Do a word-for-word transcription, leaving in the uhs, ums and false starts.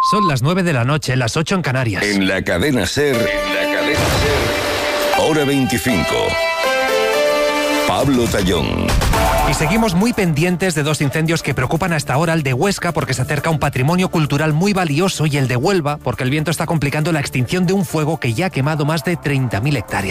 Son las nueve de la noche, las ocho en Canarias. En la cadena SER, en la cadena SER, hora veinticinco. Pablo Tallón. Y seguimos muy pendientes de dos incendios que preocupan hasta ahora, el de Huesca porque se acerca un patrimonio cultural muy valioso y el de Huelva porque el viento está complicando la extinción de un fuego que ya ha quemado más de treinta mil hectáreas.